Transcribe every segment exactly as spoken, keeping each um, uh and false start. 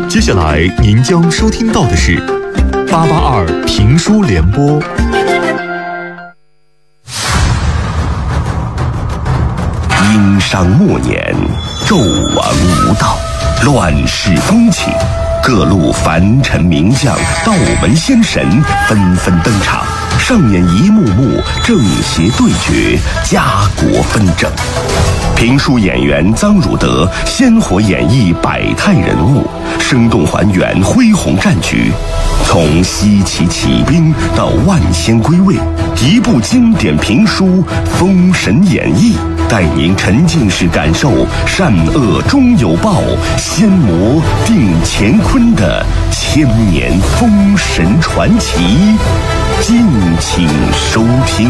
接下来您将收听到的是八八二评书联播。 殷商末年，纣王无道，乱世风起，各路凡臣名将、道门仙神纷纷登场，上演一幕幕正邪对决、家国纷争。评书演员臧汝德鲜活演绎百态人物，生动还原恢宏战局。从西岐起兵到万仙归位，一部经典评书《封神演义》，带您沉浸式感受善恶终有报、仙魔定乾坤的千年封神传奇。敬请收听。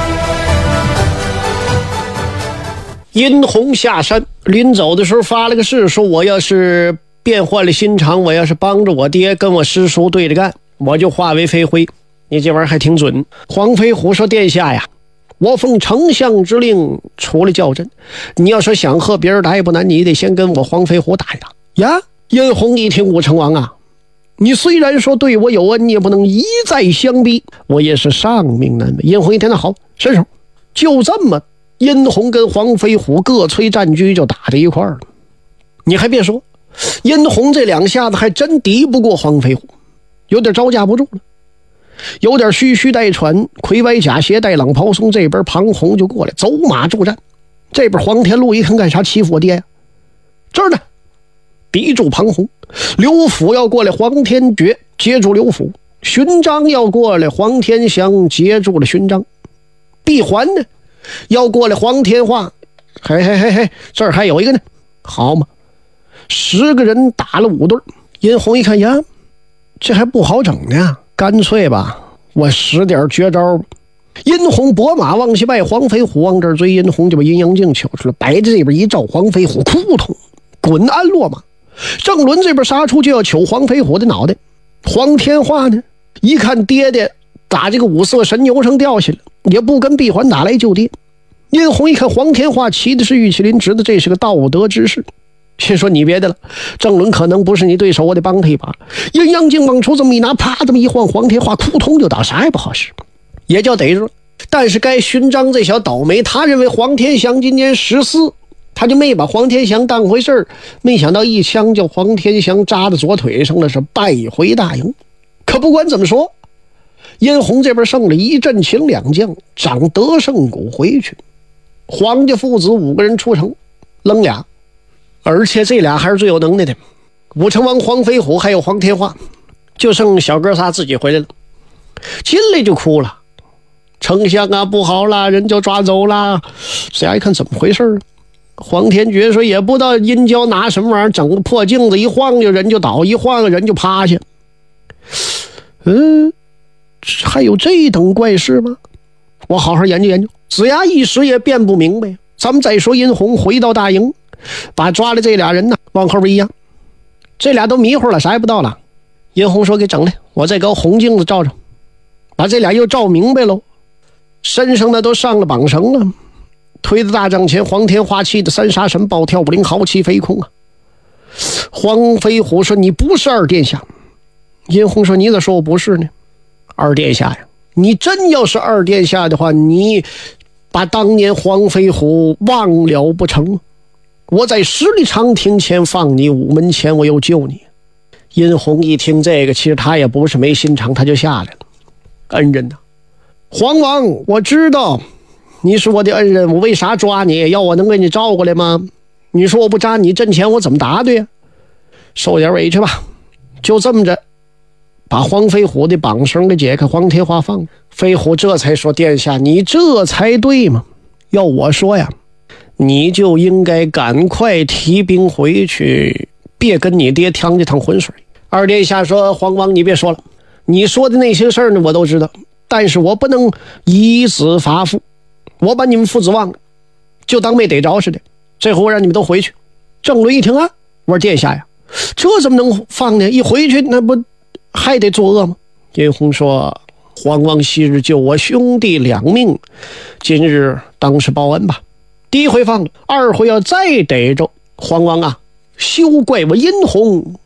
殷红下山，临走的时候发了个誓，说我要是变换了心肠，我要是帮着我爹跟我师叔对着干，我就化为飞灰。你这玩意儿还挺准。黄飞虎说，殿下呀，我奉丞相之令出了教阵，你要说想和别人打也不难，你得先跟我黄飞虎打一打呀。殷红一听，武成王啊，你虽然说对我有恩，你也不能一再相逼，我也是上命难违。殷红一听，那好，伸手。就这么殷红跟黄飞虎各催战局就打在一块儿了。你还别说，殷红这两下子还真敌不过黄飞虎，有点招架不住了，有点虚虚带喘，魁歪假斜带朗袍松。这边庞红就过来走马助战，这边黄天禄一看，干啥欺负我爹呀？这儿呢，抵住庞红。刘府要过来，黄天觉接住刘府；勋章要过来，黄天祥接住了勋章。闭环呢要过来，黄天化，嘿嘿嘿嘿，这儿还有一个呢，好嘛，十个人打了五对。殷红一看呀，这还不好整呢，干脆吧，我使点绝招。殷红拨马往西拜，黄飞虎往这儿追，殷红就把阴阳镜取出来，摆在这边一照，黄飞虎扑通滚鞍落马。郑伦这边杀出就要取黄飞虎的脑袋，黄天化呢一看爹爹打这个五色神牛上掉下来，也不跟闭环打来救爹。殷红一看黄天化骑的是玉麒麟，知道这是个道德之士，先说你别的了，郑伦可能不是你对手，我得帮他一把。阴阳镜往出这么一拿，啪这么一晃，黄天化扑通就倒，啥也不好使，也叫逮住了。但是该勋章这小倒霉，他认为黄天祥今年十四，他就没把黄天祥当回事儿，没想到一枪叫黄天祥扎在左腿上了，是败回大营。可不管怎么说，殷红这边胜了一阵请两将，长得胜鼓回去。黄家父子五个人出城，扔俩，而且这俩还是最有能耐的，武成王黄飞虎还有黄天化，就剩小哥仨自己回来了。进来就哭了，丞相啊，不好啦，人就抓走了。谁爱看怎么回事？黄天觉说也不知道殷郊拿什么玩意儿，整个破镜子一晃就人就倒，一晃人就趴下。嗯，还有这等怪事吗？我好好研究研究。子牙一时也辩不明白。咱们再说殷红回到大营，把抓了这俩人呢往后边一样，这俩都迷糊了，啥也不到了。殷红说给整来，我再搞红镜子照照，把这俩又照明白喽，身上呢都上了绑绳了，推到大帐前。黄天化气的三杀神暴跳五灵，豪气飞空啊。黄飞虎说你不是二殿下。殷红说你咋说我不是呢？二殿下呀，你真要是二殿下的话，你把当年黄飞虎忘了不成？我在十里长亭前放你，午门前我又救你。殷红一听这个，其实他也不是没心肠，他就下来了。恩人呐，黄王，我知道你是我的恩人，我为啥抓你？要我能给你照过来吗？你说我不扎你阵前，我怎么答对呀？受点委屈吧。就这么着，把黄飞虎的绑绳给解开，黄天化放。飞虎这才说，殿下你这才对嘛，要我说呀，你就应该赶快提兵回去，别跟你爹趟这趟浑水。二殿下说，黄王你别说了，你说的那些事儿呢我都知道，但是我不能以子伐父，我把你们父子忘了，就当没逮着似的，这回我让你们都回去。郑伦一听啊，我说殿下呀，这怎么能放呢？一回去那不还得作恶吗？殷红说，黄王昔日救我兄弟两命，今日当是报恩吧。第一回放了，二回要再逮着黄王啊，休怪我殷红